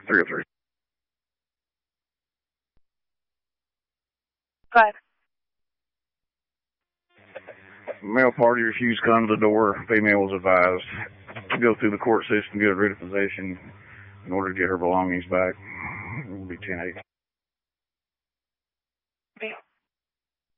303. Five. Male party refused to come to the door. Female was advised to go through the court system, get a writ of possession in order to get her belongings back. It will be 10-8.